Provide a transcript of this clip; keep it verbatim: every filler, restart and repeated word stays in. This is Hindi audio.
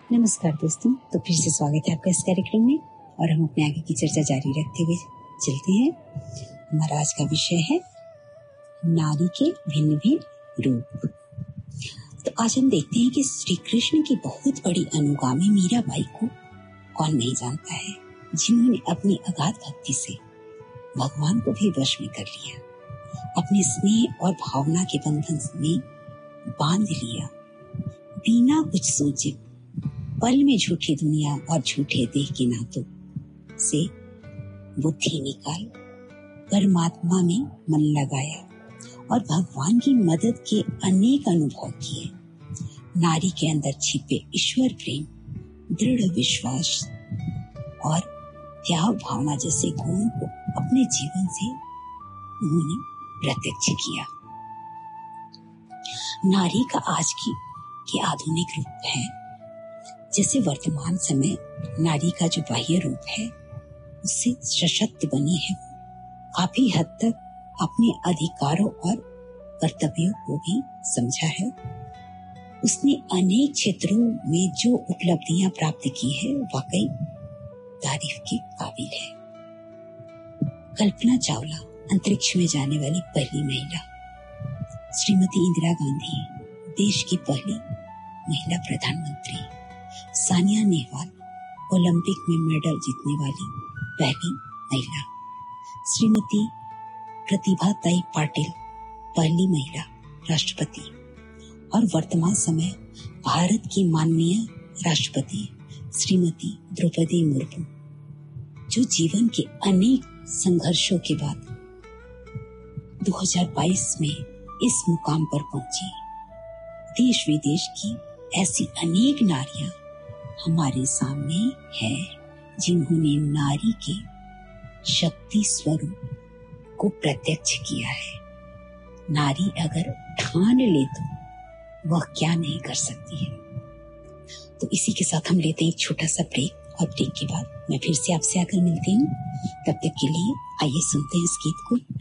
नमस्कार दोस्तों, तो फिर से स्वागत है आपका इस कार्यक्रम में और हम अपने आगे की चर्चा जारी रखते हुए चलते हैं। हमारा आज का विषय है नारी के भिन्न भिन्न रूप। तो आज हम देखते हैं कि श्री कृष्ण की बहुत बड़ी अनुगामी मीराबाई को कौन नहीं जानता है, जिन्होंने अपनी अगाध भक्ति से भगवान को भी वश में कर लिया, अपने स्नेह और भावना के बंधन में बांध लिया, बिना कुछ सोचे पल में झूठी दुनिया और झूठे देह के नातों से बुद्धि निकाल परमात्मा में मन लगाया और भगवान की मदद के अनेक अनुभव किए। नारी के अंदर छिपे ईश्वर प्रेम, दृढ़ विश्वास और त्याग भावना जैसे गुणों को अपने जीवन से उन्होंने प्रत्यक्ष किया। नारी का आज की के आधुनिक रूप है, जैसे वर्तमान समय नारी का जो बाह्य रूप है उससे सशक्त बनी है, काफी हद तक अपने अधिकारों और कर्तव्यों को भी समझा है। उसने अनेक क्षेत्रों में जो उपलब्धियां प्राप्त की है वाकई तारीफ के काबिल है। कल्पना चावला अंतरिक्ष में जाने वाली पहली महिला, श्रीमती इंदिरा गांधी देश की पहली महिला प्रधानमंत्री, सानिया नेहवाल ओलंपिक में मेडल जीतने वाली पहली महिला, श्रीमती प्रतिभाताई पाटिल पहली महिला राष्ट्रपति और वर्तमान समय भारत की माननीय राष्ट्रपति श्रीमती द्रौपदी मुर्मू, जो जीवन के अनेक संघर्षों के बाद दो हज़ार बाईस में इस मुकाम पर पहुंची। देश विदेश की ऐसी अनेक नारियां हमारे सामने है, जिन्होंने नारी के शक्ति स्वरूप को प्रत्यक्ष किया है। नारी अगर ठान ले तो वह क्या नहीं कर सकती है। तो इसी के साथ हम लेते हैं एक छोटा सा ब्रेक और ब्रेक के बाद मैं फिर से आपसे आकर मिलती हूँ। तब तक के लिए आइए सुनते हैं इस गीत को।